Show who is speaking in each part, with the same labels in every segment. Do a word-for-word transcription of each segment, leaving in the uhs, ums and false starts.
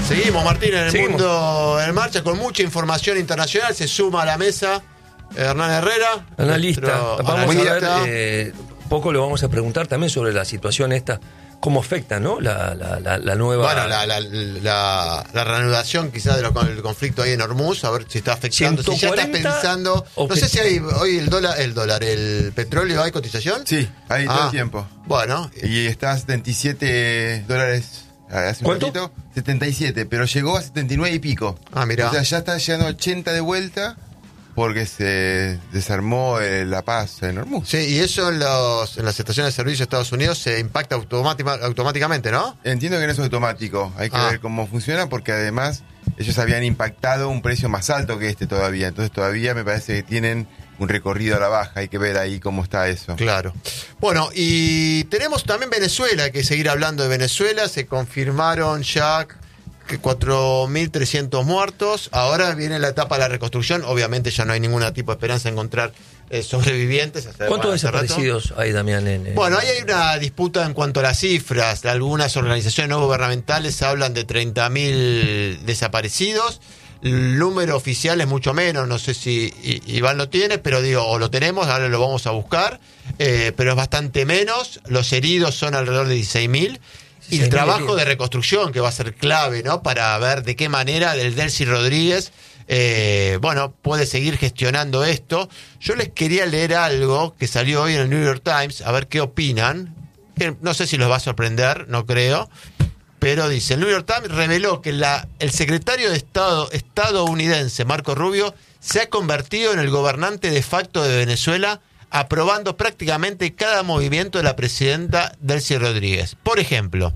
Speaker 1: Seguimos, Martín, en el
Speaker 2: Seguimos.
Speaker 1: mundo en marcha, con mucha información internacional. Se suma a la mesa Hernán Herrera,
Speaker 2: Analista.
Speaker 1: nuestro
Speaker 2: Vamos
Speaker 1: analista.
Speaker 2: a ver, eh, poco lo vamos a preguntar también sobre la situación esta, cómo afecta, ¿no? La, la, la, la nueva...
Speaker 1: Bueno, la, la, la, la reanudación quizás del de conflicto ahí en Hormuz, a ver si está afectando, si ya está pensando... No sé si hay hoy el dólar, el dólar, el petróleo, ¿hay cotización?
Speaker 3: Sí, hay
Speaker 1: Ah,
Speaker 3: todo el tiempo.
Speaker 1: Bueno.
Speaker 3: Y está a setenta y siete dólares hace un
Speaker 2: ¿Cuánto?
Speaker 3: ratito. setenta y siete, pero llegó a setenta y nueve y pico.
Speaker 1: Ah, mirá.
Speaker 3: O sea, ya está llegando a ochenta de vuelta porque se desarmó eh, la paz en Hormuz.
Speaker 1: Sí, y eso en, los, en las estaciones de servicio de Estados Unidos se impacta automática, automáticamente, ¿no?
Speaker 3: Entiendo que no es automático, hay que
Speaker 1: Ah.
Speaker 3: ver cómo funciona porque además ellos habían impactado un precio más alto que este todavía, entonces todavía me parece que tienen un recorrido a la baja, hay que ver ahí cómo está eso.
Speaker 1: Claro. Bueno, y tenemos también Venezuela, hay que seguir hablando de Venezuela, se confirmaron ya que cuatro mil trescientos muertos, ahora viene la etapa de la reconstrucción, obviamente ya no hay ningún tipo de esperanza de encontrar eh, sobrevivientes. Hasta,
Speaker 2: ¿Cuántos
Speaker 1: bueno, hace rato.
Speaker 2: desaparecidos hay, Damián? En, en-
Speaker 1: Bueno, ahí hay una disputa en cuanto a las cifras. Algunas organizaciones no gubernamentales hablan de treinta mil desaparecidos. El número oficial es mucho menos, no sé si I- Iván lo tiene, pero digo, o lo tenemos, ahora lo vamos a buscar, eh, pero es bastante menos. Los heridos son alrededor de dieciséis mil. Y el trabajo de reconstrucción que va a ser clave, ¿no? Para ver de qué manera el Delcy Rodríguez, eh, bueno, puede seguir gestionando esto. Yo les quería leer algo que salió hoy en el New York Times, a ver qué opinan. Que no sé si los va a sorprender, no creo. Pero dice, el New York Times reveló que la, el secretario de Estado estadounidense, Marco Rubio, se ha convertido en el gobernante de facto de Venezuela, aprobando prácticamente cada movimiento de la presidenta Delcy Rodríguez. Por ejemplo,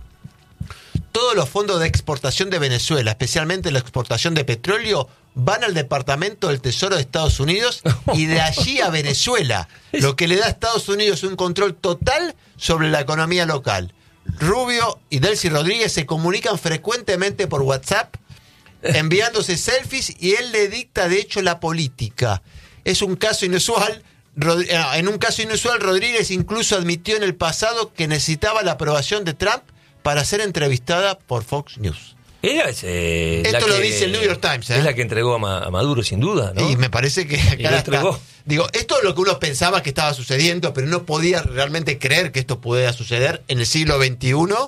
Speaker 1: todos los fondos de exportación de Venezuela, especialmente la exportación de petróleo, van al Departamento del Tesoro de Estados Unidos y de allí a Venezuela, lo que le da a Estados Unidos un control total sobre la economía local. Rubio y Delcy Rodríguez se comunican frecuentemente por WhatsApp, enviándose selfies, y él le dicta de hecho la política. Es un caso inusual. Rod- En un caso inusual, Rodríguez incluso admitió en el pasado que necesitaba la aprobación de Trump para ser entrevistada por Fox News.
Speaker 2: Ella es, eh,
Speaker 1: Esto
Speaker 2: la
Speaker 1: lo
Speaker 2: que-
Speaker 1: dice el New York Times, ¿eh?
Speaker 2: Es la que entregó a, Ma- a Maduro, sin duda, ¿no?
Speaker 1: Y me parece que
Speaker 2: Y lo
Speaker 1: acá
Speaker 2: entregó.
Speaker 1: está. Digo, esto es lo que uno pensaba que estaba sucediendo, pero no podía realmente creer que esto pudiera suceder en el siglo veintiuno,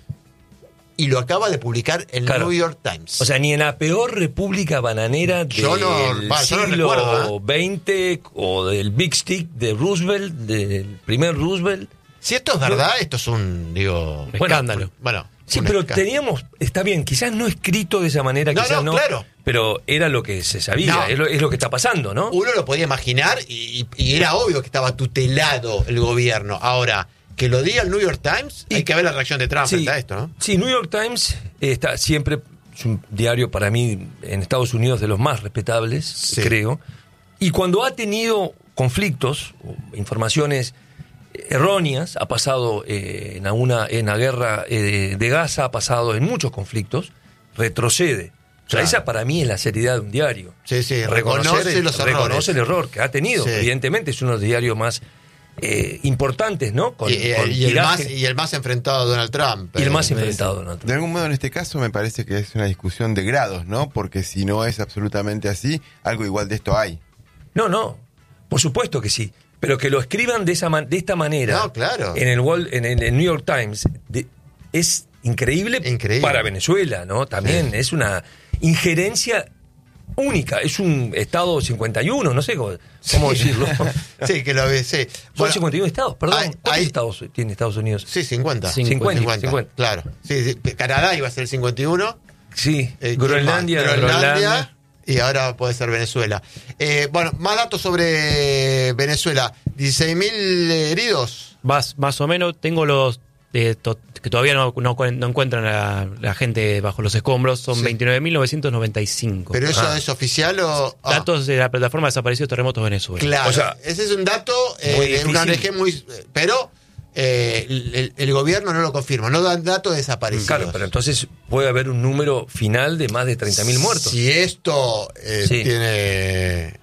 Speaker 1: y lo acaba de publicar el
Speaker 2: Claro.
Speaker 1: New York Times.
Speaker 2: O sea, ni en la peor república bananera del
Speaker 1: Yo no- va, yo no
Speaker 2: siglo
Speaker 1: recuerdo,
Speaker 2: veinte o del Big Stick de Roosevelt, del primer Roosevelt.
Speaker 1: si esto es verdad, esto es un, digo,
Speaker 2: Bueno,
Speaker 1: escándalo. Bueno,
Speaker 2: Sí,
Speaker 1: un
Speaker 2: pero
Speaker 1: escándalo.
Speaker 2: teníamos, está bien, quizás no escrito de esa manera,
Speaker 1: No,
Speaker 2: quizás
Speaker 1: no,
Speaker 2: no,
Speaker 1: claro.
Speaker 2: pero era lo que se sabía,
Speaker 1: No.
Speaker 2: es, lo, es lo que está pasando, ¿no?
Speaker 1: Uno lo podía imaginar y, y era obvio que estaba tutelado el gobierno. Ahora, que lo diga el New York Times,
Speaker 2: Y-
Speaker 1: hay que ver la reacción de Trump
Speaker 2: Sí,
Speaker 1: frente a esto, ¿no?
Speaker 2: sí, New York Times está siempre, es un diario para mí en Estados Unidos de los más respetables,
Speaker 1: Sí.
Speaker 2: creo, y cuando ha tenido conflictos, o informaciones erróneas, ha pasado eh, en, una, en la guerra eh, de Gaza, ha pasado en muchos conflictos, retrocede. O sea,
Speaker 1: Claro.
Speaker 2: esa para mí es la seriedad de un diario.
Speaker 1: Sí, sí,
Speaker 2: Reconocer
Speaker 1: reconoce
Speaker 2: el-
Speaker 1: los errores.
Speaker 2: reconoce el error que ha tenido.
Speaker 1: Sí.
Speaker 2: Evidentemente es uno de los diarios más eh, importantes, ¿no? Con-
Speaker 1: y, eh,
Speaker 2: con
Speaker 1: y el
Speaker 2: tiraje.
Speaker 1: más, y el más enfrentado a Donald Trump.
Speaker 2: Y el más
Speaker 1: Eh,
Speaker 2: enfrentado, Donald Trump.
Speaker 3: De algún modo en este caso me parece que es una discusión de grados, ¿no? Porque si no es absolutamente así, algo igual de esto hay.
Speaker 2: No, no, por supuesto que sí. Pero que lo escriban de esa man- de esta manera
Speaker 1: No, claro.
Speaker 2: en el Wall- en el, el New York Times de- es increíble,
Speaker 1: Increíble.
Speaker 2: para Venezuela, ¿no? También
Speaker 1: Sí.
Speaker 2: es una injerencia única, es un estado cincuenta y uno, no sé cómo, cómo
Speaker 1: Sí.
Speaker 2: decirlo.
Speaker 1: Sí, que lo ve, sí.
Speaker 2: Son
Speaker 1: Bueno,
Speaker 2: cincuenta y uno estados, perdón.
Speaker 1: hay-
Speaker 2: ¿Cuántos
Speaker 1: hay-
Speaker 2: estados tiene Estados Unidos?
Speaker 1: sí, cincuenta.
Speaker 2: cincuenta, cincuenta.
Speaker 1: Claro. Sí, sí, Canadá iba a ser cincuenta y uno.
Speaker 2: Sí,
Speaker 1: eh,
Speaker 2: Groenlandia,
Speaker 1: ¿quién más? Groenlandia,
Speaker 2: Groenlandia.
Speaker 1: y ahora puede ser Venezuela. Eh, bueno, más datos sobre Venezuela. dieciséis mil heridos.
Speaker 4: Más, más o menos, tengo los eh, to- que todavía no, no, no encuentran a la gente bajo los escombros, son
Speaker 1: Sí.
Speaker 4: veintinueve mil novecientos noventa y cinco.
Speaker 1: ¿Pero eso
Speaker 2: Ah.
Speaker 1: es oficial o...? ah,
Speaker 4: Datos de la plataforma Desaparecidos Terremotos Venezuela.
Speaker 1: Claro,
Speaker 2: O sea,
Speaker 1: ese es un dato eh,
Speaker 2: muy
Speaker 1: de una O N
Speaker 2: difícil.
Speaker 1: G muy... Pero eh, el, el- el gobierno no lo confirma, no dan datos desaparecidos.
Speaker 2: Claro, pero entonces puede haber un número final de más de treinta mil muertos.
Speaker 1: Si esto eh,
Speaker 2: Sí.
Speaker 1: tiene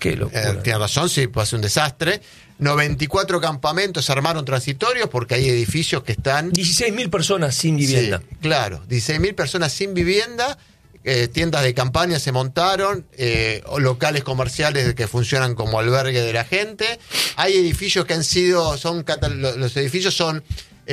Speaker 2: Qué locura.
Speaker 1: Eh, tiene razón, sí, puede ser un desastre. noventa y cuatro campamentos se armaron transitorios porque hay edificios que están...
Speaker 2: dieciséis mil personas sin vivienda.
Speaker 1: Sí, claro, dieciséis mil personas sin vivienda, eh, tiendas de campaña se montaron, eh, locales comerciales que funcionan como albergue de la gente. Hay edificios que han sido, son los edificios son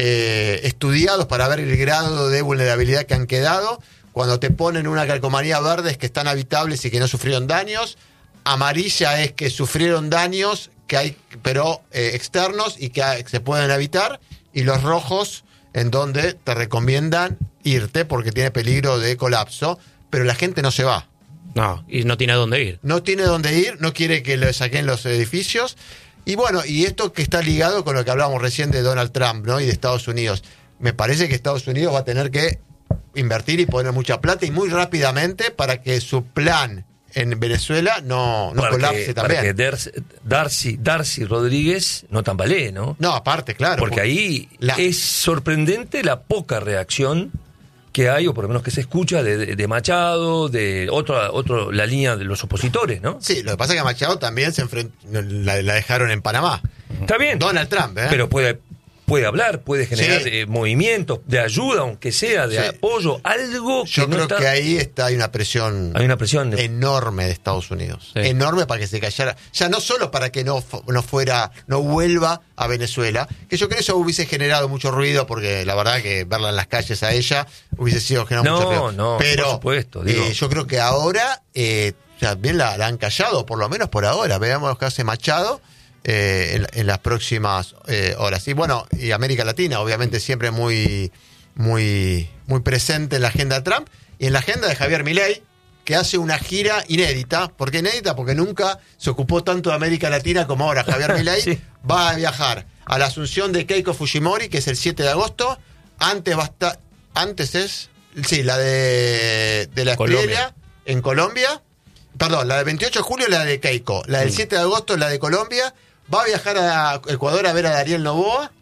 Speaker 1: eh, estudiados para ver el grado de vulnerabilidad que han quedado. Cuando te ponen una calcomanía verde es que están habitables y que no sufrieron daños. Amarilla es que sufrieron daños que hay, pero eh, externos y que hay, se pueden evitar. Y los rojos, en donde te recomiendan irte porque tiene peligro de colapso, pero la gente no se va.
Speaker 4: No, y no tiene a dónde ir.
Speaker 1: No tiene dónde ir, no quiere que le saquen los edificios. Y bueno, y esto que está ligado con lo que hablábamos recién de Donald Trump, ¿no? Y de Estados Unidos. Me parece que Estados Unidos va a tener que invertir y poner mucha plata y muy rápidamente para que su plan en Venezuela no, no
Speaker 2: para
Speaker 1: colapse
Speaker 2: que,
Speaker 1: también.
Speaker 2: Para que Darcy, Darcy, Darcy Rodríguez no tambalee, ¿no?
Speaker 1: No, aparte, claro.
Speaker 2: Porque, porque ahí
Speaker 1: la...
Speaker 2: es sorprendente la poca reacción que hay, o por lo menos que se escucha, de, de, de Machado, de otra, otro, la línea de los opositores, ¿no?
Speaker 1: Sí, lo que pasa es que Machado también se enfrentó, la, la dejaron en Panamá.
Speaker 2: Está bien.
Speaker 1: Donald Trump, ¿eh?
Speaker 2: Pero puede... puede hablar, puede generar
Speaker 1: sí.
Speaker 2: eh, movimientos de ayuda, aunque sea de sí. apoyo, algo que
Speaker 1: Yo
Speaker 2: no
Speaker 1: creo
Speaker 2: está...
Speaker 1: que ahí está, hay una presión,
Speaker 2: hay una presión de...
Speaker 1: enorme de Estados Unidos.
Speaker 4: Sí.
Speaker 1: Enorme para que se callara. Ya no solo para que no, no fuera, no vuelva a Venezuela, que yo creo que eso hubiese generado mucho ruido, porque la verdad que verla en las calles a ella hubiese sido generado
Speaker 2: no,
Speaker 1: mucho ruido.
Speaker 2: No,
Speaker 1: pero,
Speaker 2: por supuesto. Digo.
Speaker 1: Eh, yo creo que ahora, eh, también la, la han callado, por lo menos por ahora. Veamos lo que hace Machado. Eh, en, en las próximas eh, horas. Y bueno, y América Latina, obviamente, siempre muy, muy, muy presente en la agenda de Trump y en la agenda de Javier Milei, que hace una gira inédita. ¿Por qué inédita? Porque nunca se ocupó tanto de América Latina como ahora. Javier Milei sí. va a viajar a la asunción de Keiko Fujimori, que es el siete de agosto. Antes va a estar, antes es, sí, la de, de la Estrella en Colombia. Perdón, la del veintiocho de julio es la de Keiko. La del mm. siete de agosto es la de Colombia. Va a viajar a Ecuador a ver a Daniel Noboa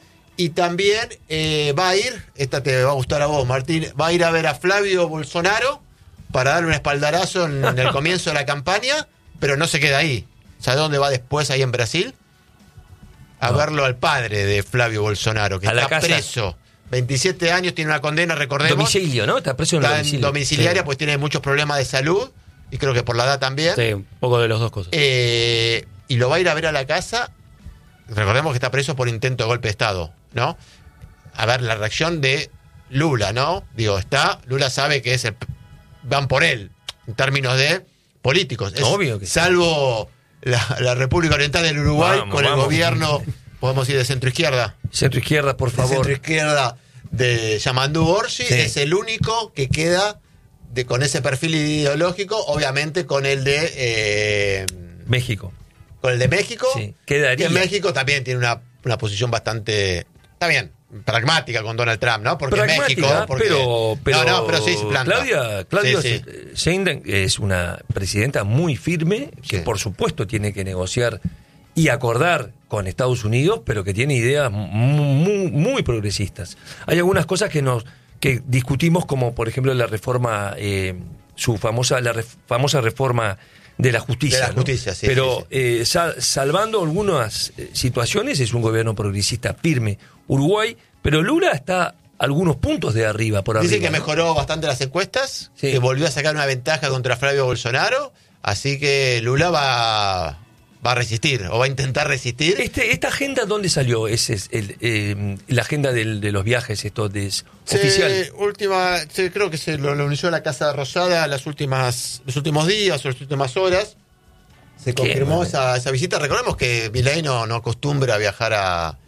Speaker 1: y también eh, va a ir, esta te va a gustar a vos, Martín, va a ir a ver a Flavio Bolsonaro para darle un espaldarazo en, en el comienzo de la campaña, pero no se queda ahí. ¿Sabe dónde va después, ahí en Brasil? A no. verlo al padre de Flavio Bolsonaro, que
Speaker 2: a
Speaker 1: está
Speaker 2: la casa.
Speaker 1: preso. veintisiete años, tiene una condena, recordemos.
Speaker 2: Domicilio, ¿no? Está preso en
Speaker 1: está
Speaker 2: domicilio.
Speaker 1: en domiciliaria,
Speaker 2: sí.
Speaker 1: pues tiene muchos problemas de salud y creo que por la edad también.
Speaker 4: Sí, un poco de las dos cosas.
Speaker 1: Eh... Y lo va a ir a ver a la casa. Recordemos que está preso por intento de golpe de Estado, ¿no? A ver la reacción de Lula, ¿no? Digo, está, Lula sabe que es el, van por él, en términos de políticos. Es,
Speaker 2: obvio que
Speaker 1: salvo sí. la, la República Oriental del Uruguay,
Speaker 2: vamos,
Speaker 1: con
Speaker 2: vamos.
Speaker 1: el gobierno, podemos ir de centro izquierda.
Speaker 2: Centro izquierda, por favor.
Speaker 1: De centro izquierda de Yamandú Orsi, sí. es el único que queda de, con ese perfil ideológico, obviamente con el de eh,
Speaker 2: México.
Speaker 1: Con el de México,
Speaker 2: sí, quedaría.
Speaker 1: Que en México también tiene una, una posición bastante, está bien, pragmática con Donald Trump, ¿no? Porque México, porque,
Speaker 2: pero, pero,
Speaker 1: no, no, pero sí se planta.
Speaker 2: Claudia, Claudia
Speaker 1: sí, sí.
Speaker 2: Sheinbaum es una presidenta muy firme, que sí. por supuesto tiene que negociar y acordar con Estados Unidos, pero que tiene ideas muy, muy, muy progresistas. Hay algunas cosas que nos que discutimos, como por ejemplo la reforma, eh, su famosa, la ref, famosa reforma de la justicia,
Speaker 1: de la justicia,
Speaker 2: ¿no?
Speaker 1: sí.
Speaker 2: Pero
Speaker 1: sí, sí.
Speaker 2: Eh, sal, salvando algunas eh, situaciones, es un gobierno progresista firme. Uruguay, pero Lula está algunos puntos de arriba, por
Speaker 1: Dice
Speaker 2: arriba.
Speaker 1: que
Speaker 2: ¿no?
Speaker 1: mejoró bastante las encuestas,
Speaker 2: sí.
Speaker 1: que volvió a sacar una ventaja contra Flavio Bolsonaro, así que Lula va, va a resistir, o va a intentar resistir.
Speaker 2: Este, ¿Esta agenda dónde salió? Ese es el, eh, la agenda del, de los viajes, esto de
Speaker 1: se,
Speaker 2: oficial.
Speaker 1: Última, se, creo que se lo, lo anunció la Casa Rosada las últimas, los últimos días o las últimas horas. Se confirmó
Speaker 2: Qué,
Speaker 1: esa, esa visita. Recordemos que Milei no, no acostumbra a viajar a, a,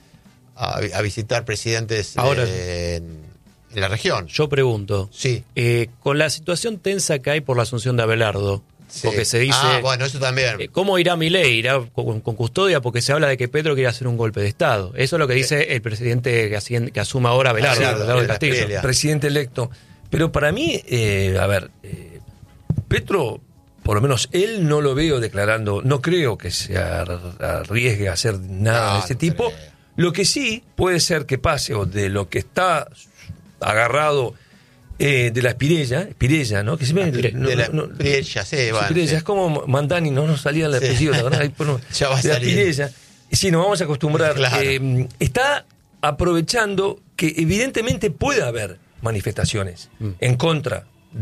Speaker 1: a visitar presidentes
Speaker 4: Ahora,
Speaker 1: eh, en, en la región.
Speaker 4: Yo pregunto,
Speaker 1: sí.
Speaker 4: eh, con la situación tensa que hay por la asunción de Abelardo, sí. porque se dice...
Speaker 1: Ah, bueno, eso también.
Speaker 4: Eh, ¿Cómo irá Milei? ¿Irá con, con custodia? Porque se habla de que Petro quiere hacer un golpe de Estado. Eso es lo que dice el presidente que, así, que asuma ahora Abelardo,
Speaker 1: Ah,
Speaker 4: Abelardo del Castillo.
Speaker 1: Estrella.
Speaker 2: Presidente electo. Pero para mí, eh, a ver, eh, Petro... Por lo menos él no lo veo declarando, no creo que se arriesgue a hacer nada
Speaker 1: no,
Speaker 2: de ese
Speaker 1: no
Speaker 2: tipo.
Speaker 1: creo.
Speaker 2: Lo que sí puede ser que pase, o de lo que está agarrado eh, de la Spirella, Spirella, ¿no? Que siempre,
Speaker 1: de
Speaker 2: no,
Speaker 1: la
Speaker 2: no,
Speaker 1: Spirella, sí, bueno,
Speaker 2: Spirella,
Speaker 1: sí.
Speaker 2: es como Mandani, no nos salía el
Speaker 1: Sí.
Speaker 2: apellido, la verdad. Ahí, bueno,
Speaker 1: Ya va a
Speaker 2: de la
Speaker 1: salir.
Speaker 2: Spirella. Sí, nos vamos a acostumbrar.
Speaker 1: Claro.
Speaker 2: Eh, está aprovechando que evidentemente puede haber manifestaciones
Speaker 1: Mm.
Speaker 2: en contra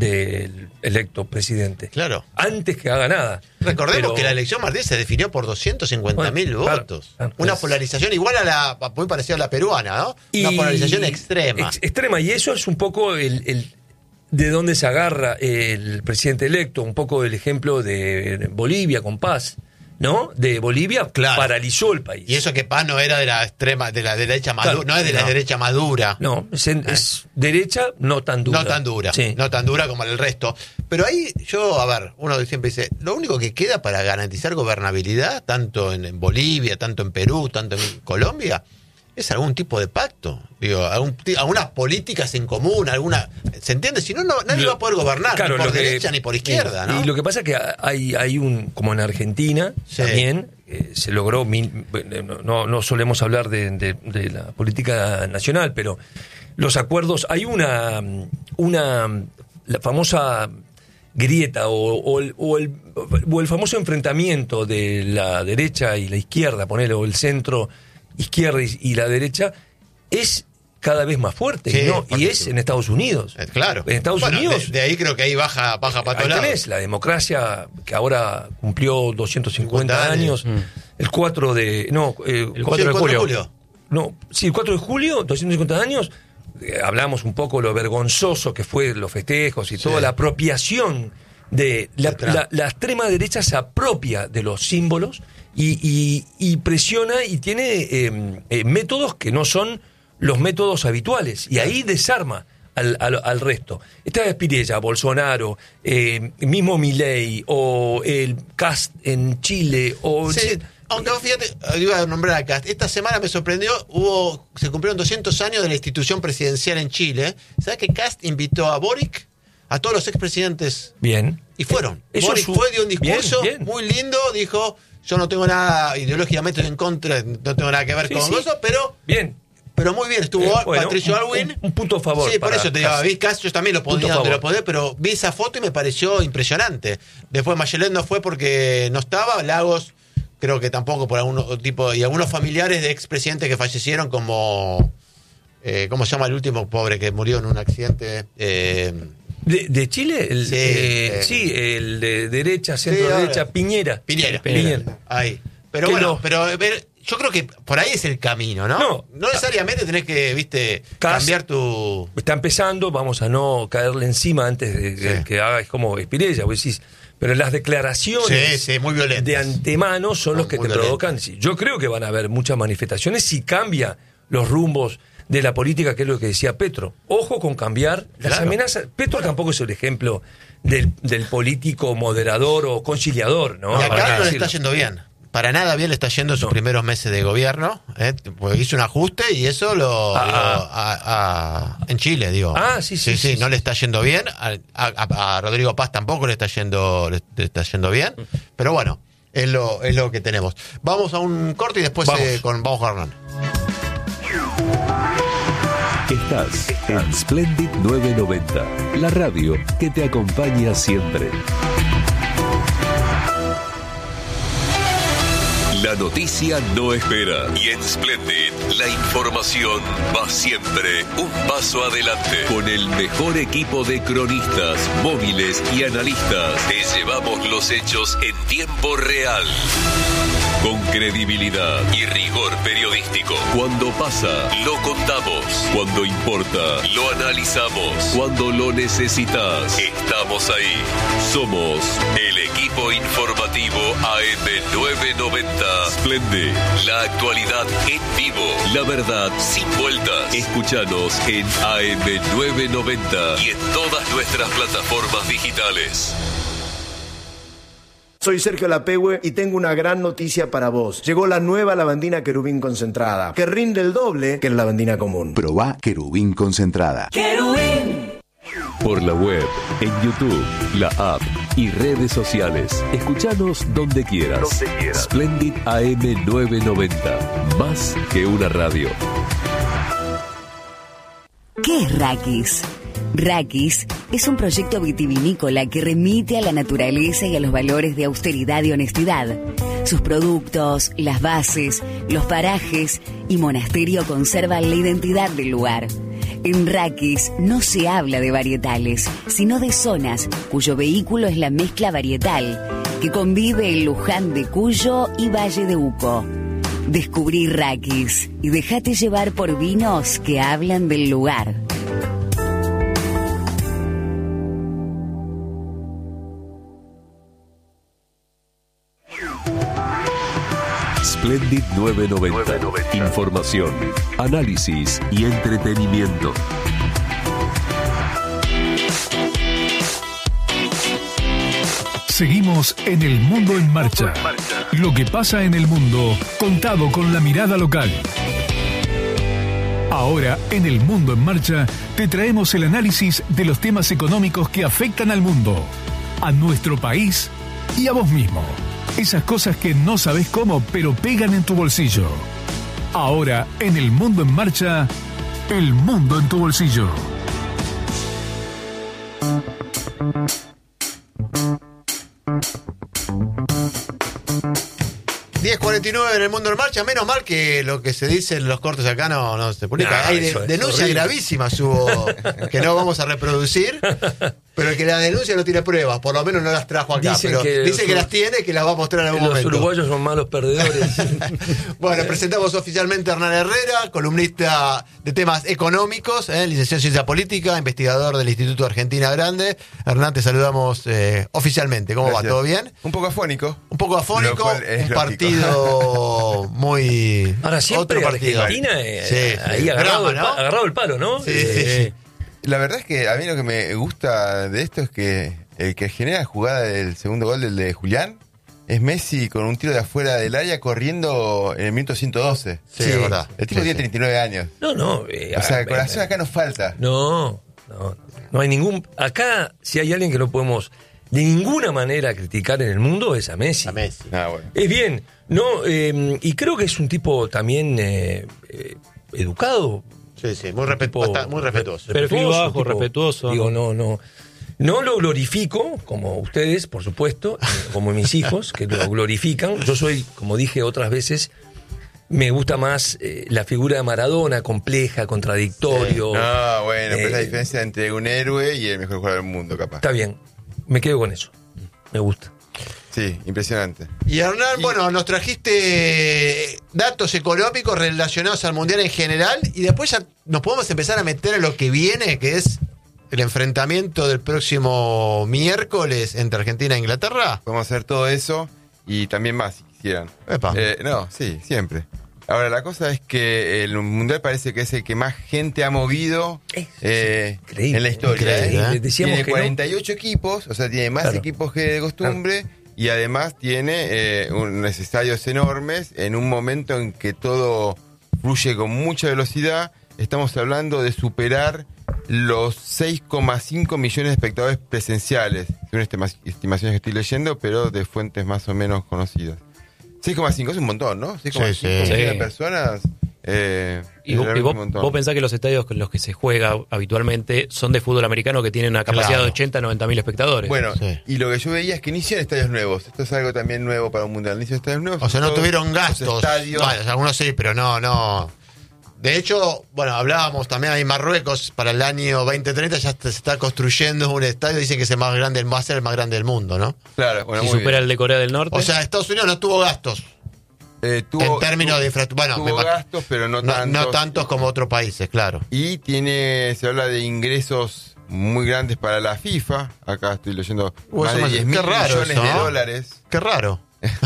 Speaker 2: del electo presidente.
Speaker 1: Claro.
Speaker 2: Antes que haga nada.
Speaker 1: Recordemos
Speaker 2: Pero-
Speaker 1: que la elección Martí se definió por doscientos cincuenta mil
Speaker 2: Bueno, claro,
Speaker 1: votos.
Speaker 2: claro,
Speaker 1: Una
Speaker 2: pues-
Speaker 1: polarización igual a la, muy parecida a la peruana, ¿no? Una
Speaker 2: Y-
Speaker 1: polarización extrema.
Speaker 2: ex- extrema, y eso es un poco el, el- de dónde se agarra el presidente electo, un poco el ejemplo de Bolivia con Paz, ¿no? De Bolivia
Speaker 1: Claro.
Speaker 2: paralizó el país.
Speaker 1: Y eso que Paz no era de la extrema, de la derecha madura,
Speaker 2: Claro,
Speaker 1: no es de la
Speaker 2: no.
Speaker 1: derecha madura.
Speaker 2: No, es, en- es derecha no tan dura.
Speaker 1: No tan dura,
Speaker 2: Sí.
Speaker 1: no tan dura como el resto. Pero ahí yo, a ver, uno siempre dice, lo único que queda para garantizar gobernabilidad, tanto en, en Bolivia, tanto en Perú, tanto en Colombia, es algún tipo de pacto. Digo, algún, ti- algunas políticas en común, alguna. ¿Se entiende? Si no, no nadie
Speaker 2: Lo-
Speaker 1: va a poder gobernar,
Speaker 2: claro,
Speaker 1: ni por
Speaker 2: lo que-
Speaker 1: derecha ni por izquierda, ¿no?
Speaker 2: Y lo que pasa es que hay, hay un, como en Argentina
Speaker 1: Sí.
Speaker 2: también, eh, se logró, mil- no, no, no solemos hablar de, de- de la política nacional, pero los acuerdos, hay una, una la famosa grieta o, o el, o, el, o el famoso enfrentamiento de la derecha y la izquierda, ponele, o el centro izquierda y, y la derecha, es cada vez más fuerte,
Speaker 1: Sí,
Speaker 2: ¿no? Y
Speaker 1: fuertísimo.
Speaker 2: es en Estados Unidos.
Speaker 1: Eh, claro.
Speaker 2: En Estados
Speaker 1: Bueno,
Speaker 2: Unidos.
Speaker 1: De, de ahí creo que ahí baja, baja para
Speaker 2: Ahí
Speaker 1: todos lados.
Speaker 2: tenés la democracia que ahora cumplió doscientos cincuenta
Speaker 1: cincuenta años.
Speaker 2: años. El cuatro de. No, eh,
Speaker 4: El
Speaker 1: Sí,
Speaker 4: cuatro de julio.
Speaker 1: julio.
Speaker 2: no, sí, el cuatro de julio, doscientos cincuenta años. eh, hablamos un poco lo vergonzoso que fue los festejos y
Speaker 1: Sí.
Speaker 2: toda la apropiación de. La,
Speaker 1: De Trump.
Speaker 2: la- la extrema derecha se apropia de los símbolos y, y- y presiona y tiene eh, eh, métodos que no son los métodos habituales. Y ahí desarma al, al, al resto. Esta es Spirella, Bolsonaro, eh, mismo Milei, o el Cast en Chile, o...
Speaker 1: Sí, aunque vos fíjate, iba a nombrar acá, esta semana me sorprendió, hubo se cumplieron doscientos años de la institución presidencial en Chile. ¿Sabes que Cast invitó a Boric, a todos los expresidentes?
Speaker 2: Bien.
Speaker 1: Y fueron.
Speaker 2: Eso
Speaker 1: Boric
Speaker 2: es un-
Speaker 1: fue, dio un discurso
Speaker 2: bien, bien.
Speaker 1: muy lindo, dijo, yo no tengo nada, ideológicamente en contra, no tengo nada que ver
Speaker 2: Sí,
Speaker 1: con
Speaker 2: sí.
Speaker 1: eso, pero...
Speaker 2: Bien.
Speaker 1: Pero muy bien, estuvo
Speaker 2: Eh, bueno,
Speaker 1: Patricio
Speaker 2: un-
Speaker 1: Aylwin.
Speaker 2: un- un punto a favor
Speaker 1: Sí, por
Speaker 2: para
Speaker 1: eso te digo,
Speaker 2: Cast.
Speaker 1: vi Cast, yo también lo
Speaker 2: Punto
Speaker 1: podía
Speaker 2: a
Speaker 1: donde
Speaker 2: favor.
Speaker 1: lo podía, pero vi esa foto y me pareció impresionante. Después Bachelet no fue porque no estaba, Lagos creo que tampoco por algún tipo, y algunos familiares de expresidentes que fallecieron como, eh, ¿cómo se llama el último pobre que murió en un accidente? Eh,
Speaker 2: ¿De, de Chile? El,
Speaker 1: Sí,
Speaker 2: eh,
Speaker 1: eh.
Speaker 2: sí, el de derecha, centro
Speaker 1: ahora.
Speaker 2: derecha, Piñera.
Speaker 1: Piñera.
Speaker 2: Piñera.
Speaker 1: Ahí. Pero
Speaker 2: Que
Speaker 1: bueno,
Speaker 2: no.
Speaker 1: pero eh, ver, yo creo que por ahí es el camino, ¿no?
Speaker 2: No.
Speaker 1: No necesariamente tenés que, viste,
Speaker 2: Cast-
Speaker 1: cambiar tu...
Speaker 2: Está empezando, vamos a no caerle encima antes de que,
Speaker 1: Sí.
Speaker 2: que haga, es como Spirella, vos decís, pero las declaraciones
Speaker 1: Sí, sí, muy violentas.
Speaker 2: de antemano son los que
Speaker 1: Muy
Speaker 2: te
Speaker 1: violentas.
Speaker 2: provocan. Sí, yo creo que van a haber muchas manifestaciones si cambia los rumbos de la política, que es lo que decía Petro. Ojo con cambiar las
Speaker 1: Claro.
Speaker 2: amenazas. Petro tampoco es el ejemplo del, del político moderador o conciliador, ¿no?
Speaker 1: Y acá
Speaker 2: Para
Speaker 1: no le
Speaker 2: decirlo.
Speaker 1: está yendo bien. Para nada bien le está yendo en sus
Speaker 2: No.
Speaker 1: primeros meses de gobierno. ¿eh? Porque hizo un ajuste y eso lo.
Speaker 2: Ah,
Speaker 1: lo- a- a- en Chile, digo.
Speaker 2: Ah, sí, sí, sí,
Speaker 1: no
Speaker 2: sí.
Speaker 1: le está yendo bien. A, a- a Rodrigo Paz tampoco le está yendo, le, le está yendo bien. Pero bueno, es lo, es lo que tenemos. Vamos a un corte y después
Speaker 2: Vamos.
Speaker 1: eh, con vamos con Hernán.
Speaker 5: Estás en Splendid novecientos noventa, la radio que te acompaña siempre. La noticia no espera y en Splendid la información va siempre un paso adelante. Con el mejor equipo de cronistas, móviles y analistas, te llevamos los hechos en tiempo real. Con credibilidad y rigor periodístico. Cuando pasa, lo contamos. Cuando importa, lo analizamos. Cuando lo necesitas, estamos ahí. Somos el equipo informativo A M novecientos noventa. Splendid, la actualidad en vivo. La verdad sin vueltas. Escúchanos en A M novecientos noventa y en todas nuestras plataformas digitales.
Speaker 6: Soy Sergio Lapehue y tengo una gran noticia para vos. Llegó la nueva lavandina querubín concentrada, que rinde el doble que la lavandina común.
Speaker 7: Probá querubín concentrada.
Speaker 5: Por la web, en YouTube, la app y redes sociales. Escuchanos donde quieras. Donde quieras. Splendid A M novecientos noventa. Más que una radio.
Speaker 8: ¿Qué es Rakis? Raquis es un proyecto vitivinícola que remite a la naturaleza y a los valores de austeridad y honestidad. Sus productos, las bases, los parajes y monasterio conservan la identidad del lugar. En Raquis no se habla de varietales, sino de zonas cuyo vehículo es la mezcla varietal, que convive en Luján de Cuyo y Valle de Uco. Descubrí Raquis y déjate llevar por vinos que hablan del lugar.
Speaker 5: Splendid novecientos noventa. Información, análisis y entretenimiento.
Speaker 9: Seguimos en El Mundo en Marcha. Lo que pasa en el mundo, contado con la mirada local. Ahora, en El Mundo en Marcha, te traemos el análisis de los temas económicos que afectan al mundo, a nuestro país y a vos mismo. Esas cosas que no sabés cómo, pero pegan en tu bolsillo. Ahora, en El Mundo en Marcha, El Mundo en tu bolsillo.
Speaker 1: diez cuarenta y nueve en El Mundo en Marcha. Menos mal que lo que se dice en los cortes acá no, no se publica.
Speaker 2: No,
Speaker 1: Hay de,
Speaker 2: eso es
Speaker 1: denuncias
Speaker 2: horrible.
Speaker 1: gravísimas hubo que no vamos a reproducir. Pero el que la denuncia no tiene pruebas, por lo menos no las trajo acá.
Speaker 2: Dicen
Speaker 1: pero
Speaker 2: que
Speaker 1: dice
Speaker 2: los-
Speaker 1: que las tiene, que las va a mostrar en algún
Speaker 2: Los
Speaker 1: momento.
Speaker 2: uruguayos son malos perdedores.
Speaker 1: Bueno, presentamos oficialmente a Hernán Herrera, columnista de temas económicos, ¿eh? licenciado en Ciencia Política, investigador del Instituto Argentina Grande. Hernán, te saludamos eh, oficialmente. ¿Cómo
Speaker 3: Gracias.
Speaker 1: va? ¿Todo bien?
Speaker 3: Un poco afónico.
Speaker 1: Un poco
Speaker 3: Lo
Speaker 1: afónico,
Speaker 3: cual es
Speaker 1: un
Speaker 3: lógico.
Speaker 1: partido muy...
Speaker 2: Ahora siempre
Speaker 1: otro partido.
Speaker 2: Argentina, eh,
Speaker 1: Sí,
Speaker 2: ahí
Speaker 1: sí.
Speaker 2: agarrado,
Speaker 1: Drama,
Speaker 2: el,
Speaker 1: ¿no?
Speaker 2: pa- agarrado el palo, ¿no?
Speaker 1: Sí, sí, sí.
Speaker 3: La verdad es que a mí lo que me gusta de esto es que el que genera la jugada del segundo gol, del de Julián, es Messi con un tiro de afuera del área corriendo en el minuto ciento doce.
Speaker 1: Sí, es verdad.
Speaker 3: El tipo
Speaker 1: Sí,
Speaker 3: tiene
Speaker 1: sí.
Speaker 3: treinta y nueve años.
Speaker 2: No, no. eh,
Speaker 3: O sea,
Speaker 2: ah,
Speaker 3: el corazón
Speaker 2: eh,
Speaker 3: acá nos falta.
Speaker 2: No, no. No hay ningún. Acá, si hay alguien que no podemos de ninguna manera criticar en el mundo, es a Messi.
Speaker 1: A Messi.
Speaker 3: Ah, bueno.
Speaker 2: Es bien, no, eh, y creo que es un tipo también eh, eh, educado.
Speaker 1: Sí, sí, muy, respetu-
Speaker 2: tipo-
Speaker 1: bastante- muy respetuoso.
Speaker 4: Perfil bajo, respetuoso,
Speaker 2: Digo,
Speaker 4: ¿no?
Speaker 2: no, no. No lo glorifico, como ustedes, por supuesto, eh, como mis hijos, que lo glorifican. Yo soy, como dije otras veces, me gusta más eh, la figura de Maradona, compleja, contradictorio.
Speaker 3: No, bueno, pero es la
Speaker 2: Eh,
Speaker 3: diferencia entre un héroe y el mejor jugador del mundo, capaz.
Speaker 2: Está bien, me quedo con eso. Me gusta.
Speaker 3: Sí, impresionante.
Speaker 1: Y Hernán,
Speaker 3: Y-
Speaker 1: bueno, nos trajiste datos económicos relacionados al Mundial en general y después ya nos podemos empezar a meter en lo que viene, que es el enfrentamiento del próximo miércoles entre Argentina e Inglaterra.
Speaker 3: Podemos hacer todo eso y también más, si quisieran.
Speaker 1: Epa.
Speaker 3: Eh, no, sí, siempre. Ahora, la cosa es que el Mundial parece que es el que más gente ha movido
Speaker 2: Es
Speaker 3: eh,
Speaker 2: increíble,
Speaker 3: en la historia.
Speaker 1: increíble,
Speaker 3: ¿eh?
Speaker 2: ¿eh? Decíamos
Speaker 3: Tiene
Speaker 2: que no.
Speaker 3: cuarenta y ocho equipos, o sea, tiene más
Speaker 2: Claro.
Speaker 3: equipos que de costumbre y además tiene eh, unos estadios enormes en un momento en que todo fluye con mucha velocidad. Estamos hablando de superar los seis coma cinco millones de espectadores presenciales, según estima- estimaciones que estoy leyendo, pero de fuentes más o menos conocidas. seis coma cinco es un montón, ¿no? seis coma cinco
Speaker 1: Sí, sí.
Speaker 3: millones de
Speaker 4: Sí.
Speaker 3: personas. Eh,
Speaker 4: Y
Speaker 3: es
Speaker 4: vos, y
Speaker 3: realmente
Speaker 4: vos-
Speaker 3: un montón.
Speaker 4: vos pensás que los estadios con los que se juega habitualmente son de fútbol americano que tienen una capacidad
Speaker 1: Claro.
Speaker 4: de ochenta, noventa mil espectadores.
Speaker 3: Bueno,
Speaker 1: Sí.
Speaker 3: y lo que yo veía es que no hicieron estadios nuevos. Esto es algo también nuevo para un mundial. No hicieron estadios nuevos.
Speaker 1: O sea, no
Speaker 3: Todos
Speaker 1: tuvieron
Speaker 3: los
Speaker 1: gastos.
Speaker 3: estadios.
Speaker 1: Bueno, algunos sí, pero no, no. De hecho, bueno, hablábamos también ahí en Marruecos para el año veinte treinta, ya se está construyendo un estadio, dicen que es el más grande, va a ser el más grande del mundo, ¿no?
Speaker 3: Claro, bueno,
Speaker 4: si
Speaker 3: muy
Speaker 4: supera
Speaker 3: bien.
Speaker 4: el de Corea del Norte.
Speaker 1: O sea, Estados Unidos no tuvo gastos
Speaker 3: Eh, tuvo-
Speaker 1: en términos
Speaker 3: tuvo-
Speaker 1: de infraestructura. Bueno,
Speaker 3: tuvo
Speaker 1: me imag-
Speaker 3: gastos, pero no,
Speaker 1: no,
Speaker 3: tantos.
Speaker 1: no tantos como otros países, claro.
Speaker 3: Y tiene, se habla de ingresos muy grandes para la FIFA. Acá estoy leyendo
Speaker 1: Uh,
Speaker 3: más
Speaker 1: eso
Speaker 3: de
Speaker 1: me-
Speaker 3: diez
Speaker 1: qué
Speaker 3: mil
Speaker 1: raro
Speaker 3: millones
Speaker 1: eso,
Speaker 3: de
Speaker 1: ¿no?
Speaker 3: dólares.
Speaker 1: Qué raro.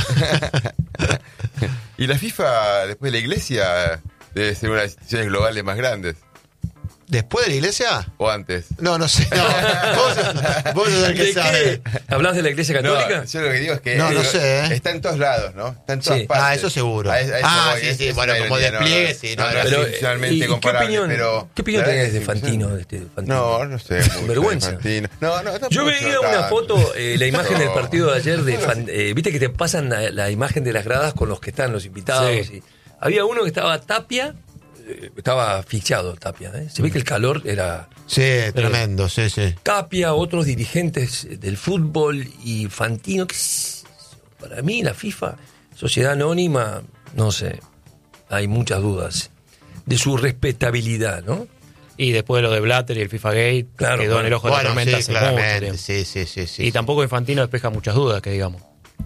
Speaker 3: Y la FIFA, después de la iglesia, debe ser una de las instituciones globales más grandes.
Speaker 1: ¿Después de la iglesia?
Speaker 3: O antes.
Speaker 1: No, no sé. No. Vos, vos sos el que
Speaker 2: ¿De
Speaker 1: sabe.
Speaker 2: qué? ¿Hablas de la Iglesia Católica?
Speaker 3: No, yo lo que digo es que
Speaker 1: No, no
Speaker 3: eh,
Speaker 1: sé, ¿eh?
Speaker 3: está en todos lados, ¿no? Está en todas
Speaker 2: Sí.
Speaker 3: partes.
Speaker 1: Ah, eso seguro.
Speaker 3: A- a eso
Speaker 1: Ah,
Speaker 3: voy,
Speaker 1: sí,
Speaker 3: es-
Speaker 1: sí,
Speaker 3: es
Speaker 1: bueno,
Speaker 3: una
Speaker 1: como
Speaker 3: ironía,
Speaker 1: despliegue,
Speaker 3: no,
Speaker 1: sí,
Speaker 3: no,
Speaker 1: no,
Speaker 3: no,
Speaker 1: no,
Speaker 3: es
Speaker 1: pero-
Speaker 3: institucionalmente
Speaker 2: ¿y qué
Speaker 3: comparable,
Speaker 2: opinión,
Speaker 3: pero
Speaker 2: qué opinión
Speaker 3: la verdad
Speaker 2: tenés de
Speaker 3: que
Speaker 2: Fantino?
Speaker 3: sí,
Speaker 2: De este Fantino?
Speaker 3: No, no sé mucho.
Speaker 2: Vergüenza.
Speaker 3: de Fantino. No, no, tampoco
Speaker 2: Yo
Speaker 3: sé
Speaker 2: veía una
Speaker 3: tanto.
Speaker 2: foto, eh, la imagen
Speaker 3: No.
Speaker 2: del partido de ayer de Fan- eh, viste que te pasan la, la imagen de las gradas con los que están los invitados.
Speaker 4: Sí.
Speaker 2: Y había uno que estaba Tapia, eh, estaba asfixiado Tapia. ¿eh? Se ve que el calor era...
Speaker 1: Sí, tremendo, eh, sí, sí.
Speaker 2: Tapia, otros dirigentes del fútbol y Fantino. Que es, para mí la FIFA, sociedad anónima, no sé, hay muchas dudas de su respetabilidad, ¿no?
Speaker 4: Y después de lo de Blatter y el FIFA Gate,
Speaker 2: claro,
Speaker 4: quedó
Speaker 2: bueno,
Speaker 4: en el ojo de
Speaker 1: bueno,
Speaker 4: la tormenta
Speaker 1: sí,
Speaker 4: hace
Speaker 1: claramente,
Speaker 4: mucho tiempo.
Speaker 1: sí, sí, sí, sí.
Speaker 4: Y tampoco Infantino despeja muchas dudas, que digamos.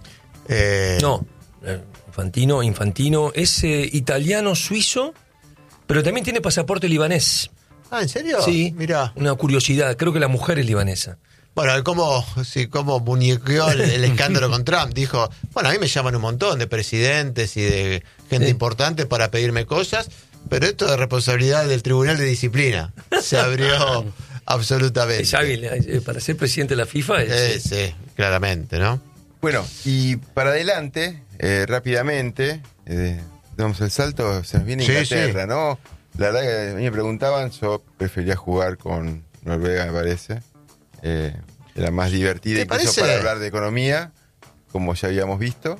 Speaker 1: Eh,
Speaker 2: No, eh, Infantino, Infantino es eh, italiano-suizo, pero también tiene pasaporte libanés.
Speaker 1: Ah, ¿en serio?
Speaker 2: Sí,
Speaker 1: Mirá.
Speaker 2: una curiosidad, creo que la mujer es libanesa.
Speaker 1: Bueno, cómo, sí, cómo muñequeó el, el escándalo con Trump. Dijo, bueno, a mí me llaman un montón de presidentes y de gente
Speaker 2: Sí.
Speaker 1: importante para pedirme cosas, pero esto es responsabilidad del Tribunal de Disciplina. Se abrió absolutamente.
Speaker 2: Es hábil, eh, para ser presidente de la FIFA es...
Speaker 1: Eh, sí, claramente, ¿no?
Speaker 3: Bueno, y para adelante, eh, rápidamente, eh, damos el salto, se nos viene
Speaker 1: Sí,
Speaker 3: Inglaterra,
Speaker 1: sí.
Speaker 3: ¿no? La verdad que a mí me preguntaban, yo prefería jugar con Noruega, me parece. Eh, era más divertida,
Speaker 1: ¿Te
Speaker 3: incluso
Speaker 1: parece?
Speaker 3: para hablar de economía, como ya habíamos visto.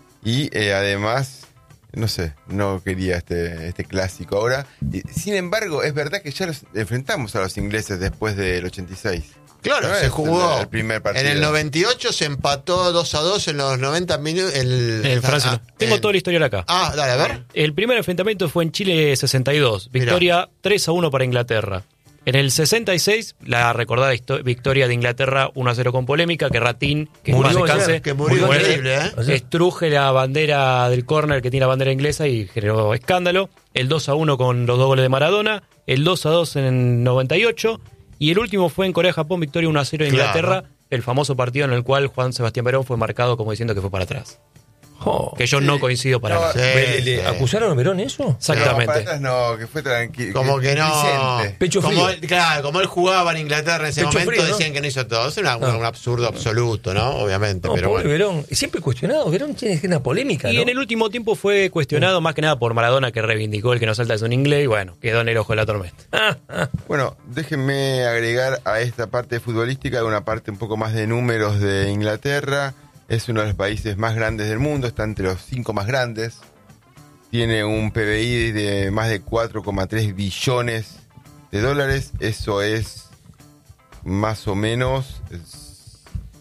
Speaker 3: Y eh, además, no sé, no quería este, este clásico ahora. Y, sin embargo, es verdad que ya los enfrentamos a los ingleses después del ochenta y seis.
Speaker 1: Claro,
Speaker 3: No
Speaker 1: se
Speaker 3: es
Speaker 1: jugó.
Speaker 3: el- el primer partido.
Speaker 1: En el noventa y ocho se empató dos a dos en los noventa minutos. El,
Speaker 4: En Francia.
Speaker 1: ah,
Speaker 4: Tengo
Speaker 1: en-
Speaker 4: toda la historia acá.
Speaker 1: Ah, dale, a ver.
Speaker 4: El primer enfrentamiento fue en Chile sesenta y dos. Victoria tres a uno para Inglaterra. En el sesenta y seis, la recordada histo- victoria de Inglaterra uno a cero con polémica, que Ratín, que en
Speaker 2: Murió
Speaker 4: paz descanse,
Speaker 2: ayer,
Speaker 1: que murió
Speaker 4: muere,
Speaker 1: increíble, ¿eh?
Speaker 2: Ayer.
Speaker 4: estruje la bandera del córner que tiene la bandera inglesa y generó escándalo. El dos a uno con los dos goles de Maradona. El dos a dos en el noventa y ocho. Y el último fue en Corea-Japón, victoria uno a cero de
Speaker 1: Claro.
Speaker 4: Inglaterra. El famoso partido en el cual Juan Sebastián Verón fue marcado como diciendo que fue para atrás.
Speaker 2: Oh,
Speaker 4: Que yo no coincido para
Speaker 3: No,
Speaker 4: nada.
Speaker 1: Sí,
Speaker 2: ¿le- le
Speaker 1: sí.
Speaker 2: ¿Acusaron a Verón eso?
Speaker 3: No, para
Speaker 4: Exactamente.
Speaker 3: atrás no, que fue tranquilo.
Speaker 1: Como que no.
Speaker 3: Vicente.
Speaker 2: Pecho
Speaker 1: como
Speaker 2: frío.
Speaker 1: él- claro, como él jugaba en Inglaterra en ese
Speaker 2: Pecho
Speaker 1: momento,
Speaker 2: frío, ¿no?
Speaker 1: decían que no hizo todo. Es una-
Speaker 2: No.
Speaker 1: un absurdo absoluto, ¿no? Obviamente,
Speaker 2: No,
Speaker 1: pero
Speaker 2: pobre
Speaker 1: bueno.
Speaker 2: Verón. Y siempre cuestionado. Verón tiene una polémica,
Speaker 4: Y
Speaker 2: ¿no?
Speaker 4: en el último tiempo fue cuestionado más que nada por Maradona, que reivindicó el que no salta es un inglés y bueno, quedó en el ojo de la tormenta.
Speaker 2: Ah, ah.
Speaker 3: Bueno, déjenme agregar a esta parte futbolística una parte un poco más de números de Inglaterra. Es uno de los países más grandes del mundo, está entre los cinco más grandes. Tiene un P B I de más de cuatro coma tres billones de dólares. Eso es más o menos, es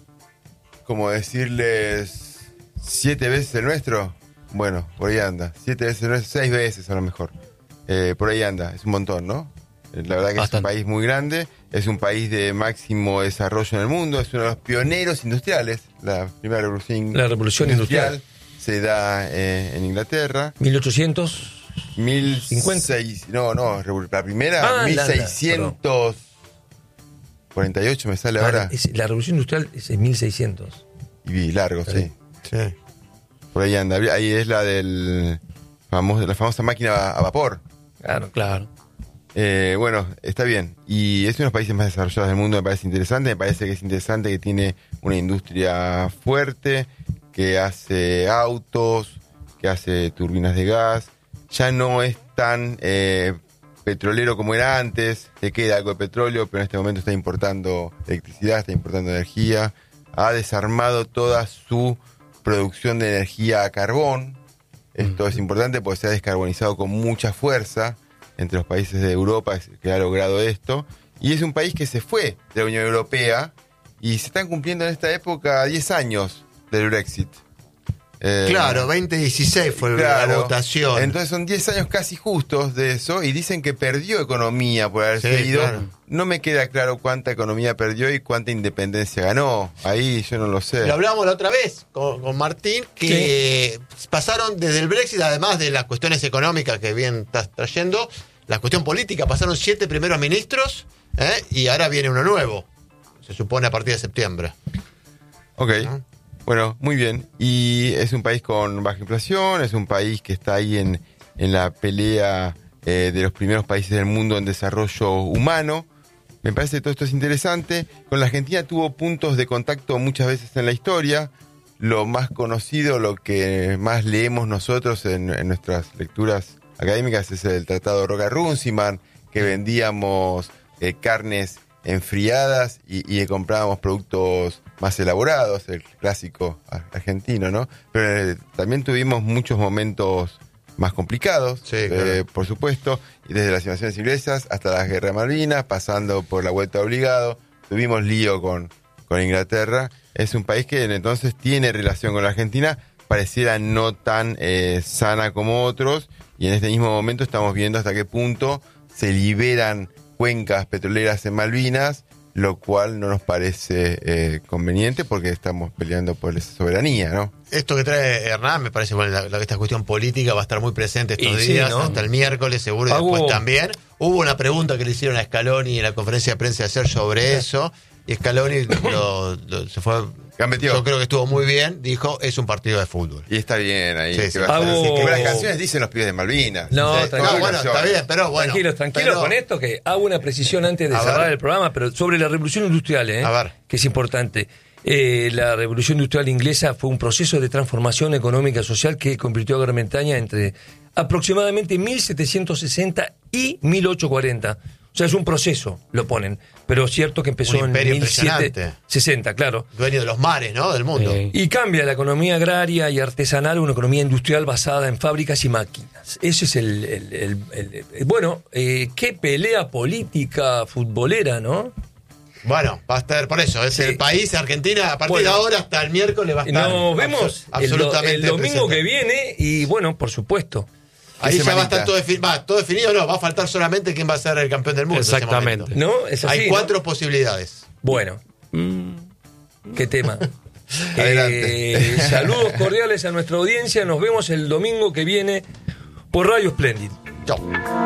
Speaker 3: como decirles, siete veces el nuestro. Bueno, por ahí anda. Siete veces el nuestro, seis veces a lo mejor. Eh, por ahí anda, es un montón, ¿no? La verdad que
Speaker 4: Bastante.
Speaker 3: es un país muy grande, es un país de máximo desarrollo en el mundo, es uno de los pioneros industriales. La primera revolución,
Speaker 2: La revolución industrial.
Speaker 3: se da eh, en Inglaterra.
Speaker 2: mil ochocientos.
Speaker 3: mil
Speaker 2: cincuenta.
Speaker 3: seis, no, no, revu- la primera,
Speaker 2: Ah,
Speaker 3: mil
Speaker 2: la- la,
Speaker 3: seiscientos cuarenta y ocho me sale
Speaker 2: Ah,
Speaker 3: ahora.
Speaker 2: es- la revolución industrial es en mil seiscientos.
Speaker 3: Y vi largo, sí.
Speaker 1: Sí.
Speaker 3: Por ahí anda. Ahí es la del famoso, la famosa máquina a vapor.
Speaker 2: Claro,
Speaker 4: Claro.
Speaker 3: Eh, bueno, está bien. Y es uno de los países más desarrollados del mundo, me parece interesante. Me parece que es interesante que tiene una industria fuerte, que hace autos, que hace turbinas de gas. Ya no es tan eh, petrolero como era antes. Le queda algo de petróleo, pero en este momento está importando electricidad, está importando energía. Ha desarmado toda su producción de energía a carbón. Esto es importante porque se ha descarbonizado con mucha fuerza entre los países de Europa que ha logrado esto. Y es un país que se fue de la Unión Europea y se están cumpliendo en esta época diez años del Brexit. Eh,
Speaker 1: Claro, veinte dieciséis fue la
Speaker 3: claro.
Speaker 1: votación.
Speaker 3: Entonces son diez años casi justos de eso y dicen que perdió economía por haberse
Speaker 1: Sí,
Speaker 3: ido.
Speaker 1: claro.
Speaker 3: No me queda claro cuánta economía perdió y cuánta independencia ganó. Ahí yo no lo sé.
Speaker 1: Lo hablábamos la otra vez con, con Martín, que pasaron desde el Brexit, además de las cuestiones económicas que bien estás trayendo, la cuestión política, pasaron siete primeros ministros, ¿eh? Y ahora viene uno nuevo, se supone a partir de septiembre.
Speaker 3: Ok,
Speaker 1: ¿No?
Speaker 3: bueno, muy bien. Y es un país con baja inflación, es un país que está ahí en, en la pelea eh, de los primeros países del mundo en desarrollo humano. Me parece que todo esto es interesante. Con la Argentina tuvo puntos de contacto muchas veces en la historia. Lo más conocido, lo que más leemos nosotros en, en nuestras lecturas académicas es el Tratado Roca-Runciman, que vendíamos eh, carnes enfriadas y, y comprábamos productos más elaborados, el clásico argentino, ¿no? Pero eh, también tuvimos muchos momentos más complicados,
Speaker 1: Sí, claro.
Speaker 3: eh, por supuesto, y desde las invasiones inglesas hasta la guerra de Malvinas, pasando por la vuelta obligado, tuvimos lío con, con Inglaterra. Es un país que entonces tiene relación con la Argentina, pareciera no tan eh, sana como otros, y en este mismo momento estamos viendo hasta qué punto se liberan cuencas petroleras en Malvinas, lo cual no nos parece eh, conveniente porque estamos peleando por esa soberanía, ¿no?
Speaker 1: Esto que trae Hernán me parece, bueno, la, la- esta cuestión política va a estar muy presente estos
Speaker 2: Y sí,
Speaker 1: días,
Speaker 2: ¿no?
Speaker 1: hasta el miércoles seguro, y
Speaker 2: Hago-
Speaker 1: después también. Hubo una pregunta que le hicieron a Scaloni en la conferencia de prensa de ayer sobre eso, y Scaloni lo, lo- se fue...
Speaker 3: Gambeteó.
Speaker 1: Yo creo que estuvo muy bien, dijo, es un partido de fútbol.
Speaker 3: Y está bien ahí.
Speaker 1: Sí,
Speaker 3: que
Speaker 1: sí.
Speaker 3: va a estar
Speaker 2: Hago-
Speaker 3: así. Que las canciones dicen los pibes de Malvinas.
Speaker 2: No,
Speaker 3: Sí,
Speaker 2: tranquilo.
Speaker 1: No, bueno, está bien, pero bueno.
Speaker 2: tranquilos, tranquilos
Speaker 1: pero-
Speaker 2: con esto, que hago una precisión antes de
Speaker 1: A
Speaker 2: cerrar
Speaker 1: ver.
Speaker 2: el programa, pero sobre la revolución industrial, ¿eh?
Speaker 1: A ver.
Speaker 2: que es importante. Eh, la revolución industrial inglesa fue un proceso de transformación económica y social que convirtió a Gran Bretaña entre aproximadamente mil setecientos sesenta y mil ochocientos cuarenta. O sea, es un proceso, lo ponen. Pero es cierto que empezó
Speaker 1: Un
Speaker 2: en
Speaker 1: imperio
Speaker 2: mil setecientos sesenta,
Speaker 1: impresionante.
Speaker 2: claro.
Speaker 1: Dueño de los mares, ¿no? Del mundo.
Speaker 4: Sí.
Speaker 2: Y cambia la economía agraria y artesanal a una economía industrial basada en fábricas y máquinas. Ese es el... el- el- el- el- bueno, eh, qué pelea política futbolera, ¿no?
Speaker 1: Bueno, va a estar, por eso, es
Speaker 2: Sí.
Speaker 1: el país, Argentina, a partir
Speaker 2: Bueno.
Speaker 1: de ahora hasta el miércoles va a estar.
Speaker 2: Nos vemos
Speaker 1: abso-
Speaker 2: el, do-
Speaker 1: absolutamente
Speaker 2: el domingo
Speaker 1: presente.
Speaker 2: que viene y bueno, por supuesto.
Speaker 1: Ahí
Speaker 3: Qué
Speaker 1: ya va a
Speaker 3: semanita.
Speaker 1: estar todo, defi- va, todo definido, no, va a faltar solamente quién va a ser el campeón del mundo. en ese
Speaker 4: Exactamente.
Speaker 1: momento.
Speaker 2: ¿No? Es así,
Speaker 1: Hay
Speaker 2: ¿no?
Speaker 1: cuatro posibilidades.
Speaker 2: Bueno. ¿Qué tema?
Speaker 3: Adelante.
Speaker 2: Eh, saludos cordiales a nuestra audiencia. Nos vemos el domingo que viene por Radio Splendid.
Speaker 1: Chau.